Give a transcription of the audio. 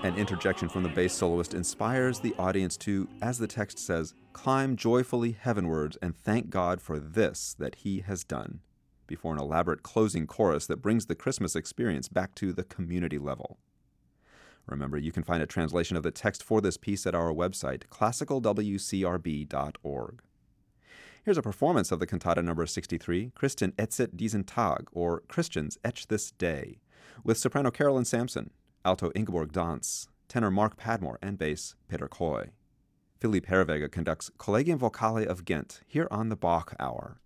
An interjection from the bass soloist inspires the audience to, as the text says, climb joyfully heavenwards and thank God for this that he has done, before an elaborate closing chorus that brings the Christmas experience back to the community level. Remember, you can find a translation of the text for this piece at our website, classicalwcrb.org. Here's a performance of the cantata number 63, Christen etzet diesen Tag, or Christians Etch This Day, with soprano Carolyn Sampson, alto Ingeborg Dantz, tenor Mark Padmore, and bass Peter Coy. Philippe Herreweghe conducts Collegium Vocale of Ghent here on the Bach Hour.